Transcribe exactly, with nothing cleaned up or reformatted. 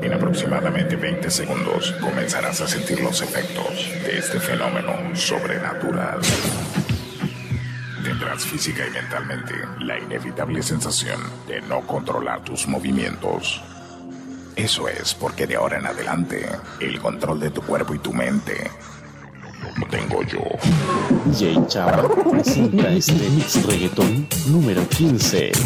En aproximadamente veinte segundos comenzarás a sentir los efectos de este fenómeno sobrenatural. Tendrás física y mentalmente la inevitable sensación de no controlar tus movimientos. Eso es porque de ahora en adelante, el control de tu cuerpo y tu mente lo tengo yo. D J Chava presenta este mix reggaeton número quince.